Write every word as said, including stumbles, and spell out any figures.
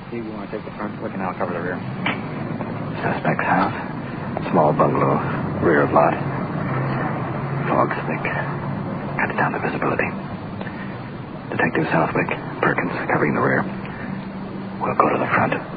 Steve, you want to take the front? We can now cover the rear. Suspect's house. Small bungalow. Rear of lot. Fog's thick. Cuts down the visibility. Detective Southwick, Perkins, covering the rear. We'll go to the front.